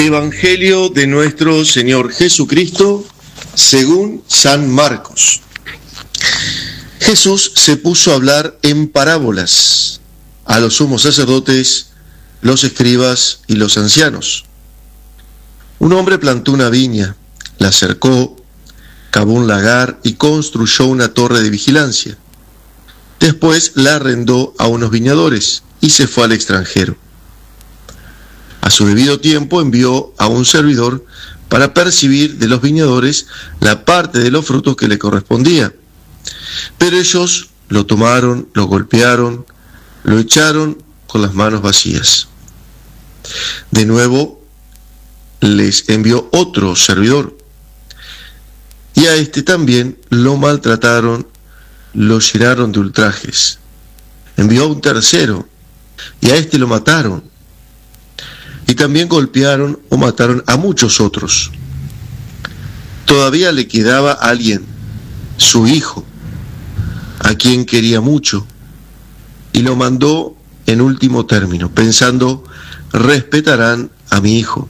Evangelio de nuestro Señor Jesucristo según San Marcos. Jesús se puso a hablar en parábolas a los sumos sacerdotes, los escribas y los ancianos. Un hombre plantó una viña, la cercó, cavó un lagar y construyó una torre de vigilancia. Después la arrendó a unos viñadores y se fue al extranjero. A su debido tiempo envió a un servidor para percibir de los viñadores la parte de los frutos que le correspondía. Pero ellos lo tomaron, lo golpearon, lo echaron con las manos vacías. De nuevo les envió otro servidor, y a este también lo maltrataron, lo llenaron de ultrajes. Envió a un tercero, y a este lo mataron. Y también golpearon o mataron a muchos otros. Todavía le quedaba a alguien, su hijo, a quien quería mucho, y lo mandó en último término, pensando, respetarán a mi hijo.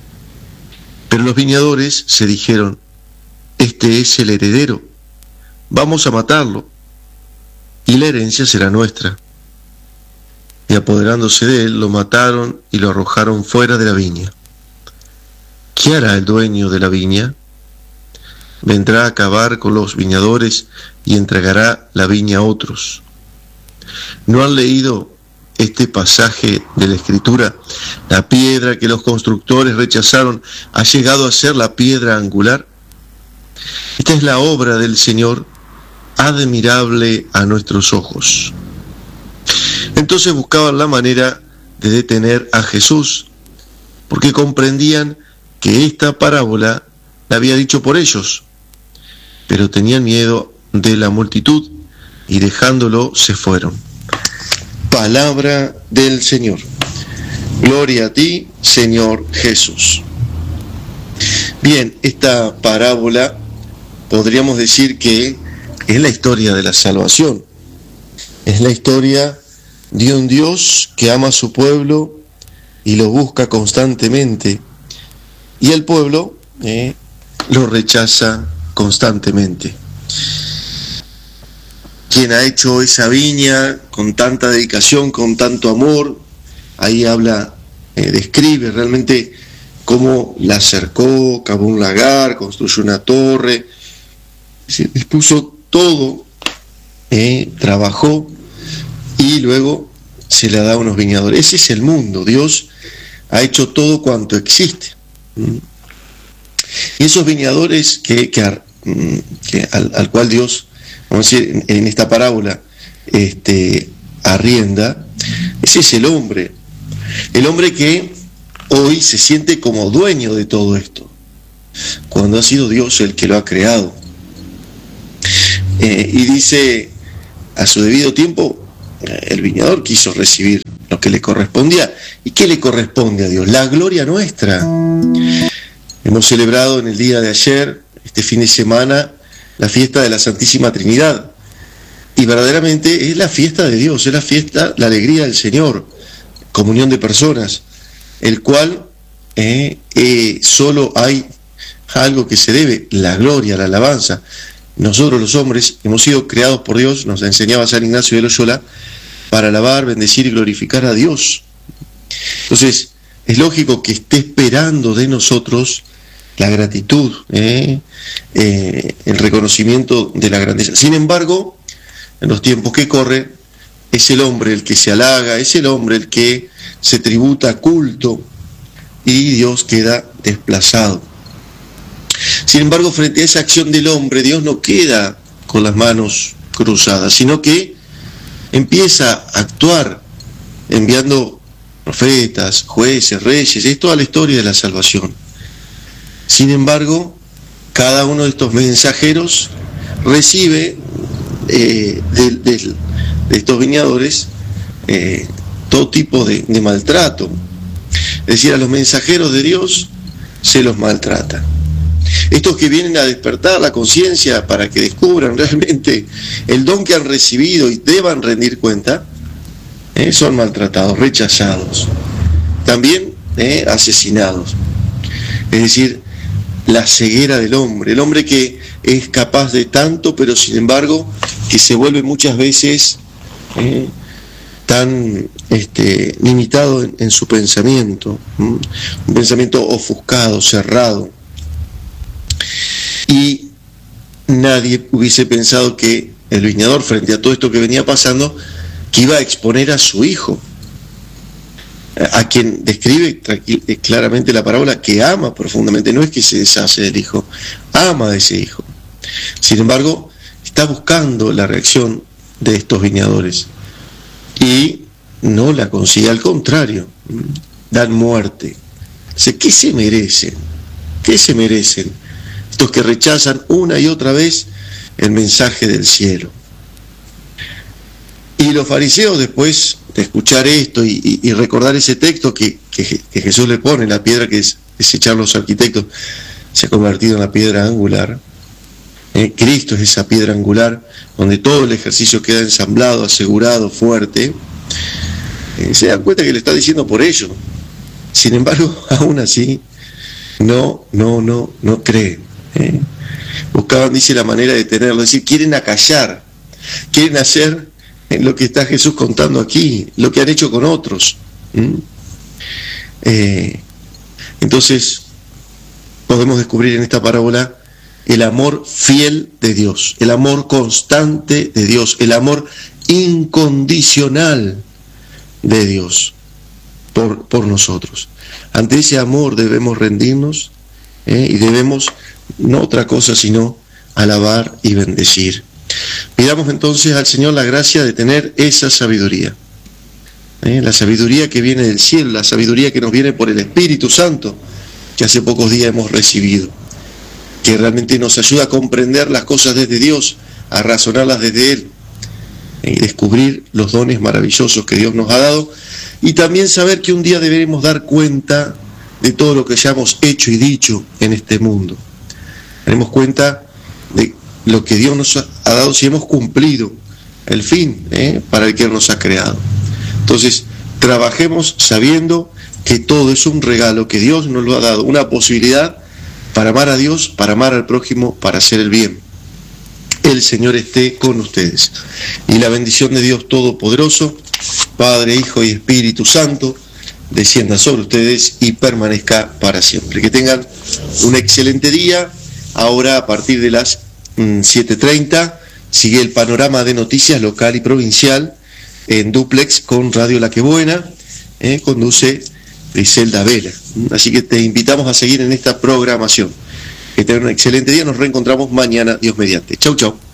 Pero los viñadores se dijeron, este es el heredero, vamos a matarlo, y la herencia será nuestra. Y apoderándose de él, lo mataron y lo arrojaron fuera de la viña. ¿Qué hará el dueño de la viña? Vendrá a acabar con los viñadores y entregará la viña a otros. ¿No han leído este pasaje de la Escritura? La piedra que los constructores rechazaron ha llegado a ser la piedra angular. Esta es la obra del Señor, admirable a nuestros ojos. Entonces buscaban la manera de detener a Jesús, porque comprendían que esta parábola la había dicho por ellos, pero tenían miedo de la multitud y dejándolo se fueron. Palabra del Señor. Gloria a ti, Señor Jesús. Bien, esta parábola podríamos decir que es la historia de la salvación. Es la historia de un Dios que ama a su pueblo y lo busca constantemente, y el pueblo lo rechaza constantemente. Quien ha hecho esa viña con tanta dedicación, con tanto amor, ahí habla, describe realmente cómo la cercó, cavó un lagar, construyó una torre, se dispuso todo, trabajó, y luego se le da a unos viñadores. Ese es el mundo. Dios ha hecho todo cuanto existe. Y esos viñadores al cual Dios, vamos a decir, en esta parábola, arrienda, ese es el hombre. El hombre que hoy se siente como dueño de todo esto, cuando ha sido Dios el que lo ha creado. Y dice, a su debido tiempo, el viñador quiso recibir lo que le correspondía. ¿Y qué le corresponde a Dios? La gloria nuestra. Hemos celebrado en el día de ayer, este fin de semana, la fiesta de la Santísima Trinidad. Y verdaderamente es la fiesta de Dios, es la fiesta, la alegría del Señor, comunión de personas, el cual solo hay algo que se debe, la gloria, la alabanza. Nosotros los hombres hemos sido creados por Dios, nos enseñaba San Ignacio de Loyola, para alabar, bendecir y glorificar a Dios. Entonces, es lógico que esté esperando de nosotros la gratitud, el reconocimiento de la grandeza. Sin embargo, en los tiempos que corren, es el hombre el que se halaga, es el hombre el que se tributa culto, y Dios queda desplazado. Sin embargo, frente a esa acción del hombre, Dios no queda con las manos cruzadas, sino que empieza a actuar enviando profetas, jueces, reyes. Es toda la historia de la salvación. Sin embargo, cada uno de estos mensajeros recibe de estos viñadores todo tipo de maltrato. Es decir, a los mensajeros de Dios se los maltrata. Estos que vienen a despertar la conciencia para que descubran realmente el don que han recibido y deban rendir cuenta, son maltratados, rechazados, también asesinados. es decir, la ceguera del hombre, el hombre que es capaz de tanto, pero sin embargo que se vuelve muchas veces tan limitado en su pensamiento, un pensamiento ofuscado, cerrado. Y nadie hubiese pensado que el viñador, frente a todo esto que venía pasando, que iba a exponer a su hijo, a quien describe claramente la parábola, que ama profundamente, no es que se deshace del hijo, ama a ese hijo. Sin embargo, está buscando la reacción de estos viñadores y no la consigue, al contrario, dan muerte. ¿Qué se merecen? ¿Qué se merecen estos que rechazan una y otra vez el mensaje del cielo? Y los fariseos, después de escuchar esto y recordar ese texto que Jesús le pone, la piedra que desecharon los arquitectos se ha convertido en la piedra angular. Cristo es esa piedra angular donde todo el ejercicio queda ensamblado, asegurado, fuerte. Se dan cuenta que le está diciendo por ello. Sin embargo, aún así, no creen. Buscaban, dice, la manera de tenerlo, es decir, quieren acallar, quieren hacer lo que está Jesús contando aquí, lo que han hecho con otros. Entonces, podemos descubrir en esta parábola el amor fiel de Dios, el amor constante de Dios, el amor incondicional de Dios por nosotros. Ante ese amor debemos rendirnos y debemos, no otra cosa sino alabar y bendecir. Pidamos entonces al Señor la gracia de tener esa sabiduría, la sabiduría que viene del cielo, la sabiduría que nos viene por el Espíritu Santo, que hace pocos días hemos recibido, que realmente nos ayuda a comprender las cosas desde Dios, a razonarlas desde Él, y descubrir los dones maravillosos que Dios nos ha dado, y también saber que un día deberemos dar cuenta de todo lo que hayamos hecho y dicho en este mundo. Daremos cuenta de lo que Dios nos ha dado, si hemos cumplido el fin para el que Él nos ha creado. Entonces, trabajemos sabiendo que todo es un regalo, que Dios nos lo ha dado, una posibilidad para amar a Dios, para amar al prójimo, para hacer el bien. El Señor esté con ustedes. Y la bendición de Dios Todopoderoso, Padre, Hijo y Espíritu Santo, descienda sobre ustedes y permanezca para siempre. Que tengan un excelente día. Ahora, a partir de las 7:30, sigue el panorama de noticias local y provincial en dúplex con Radio La Que Buena. Conduce Griselda Vela. Así que te invitamos a seguir en esta programación. Que tengan un excelente día. Nos reencontramos mañana, Dios mediante. Chau, chau.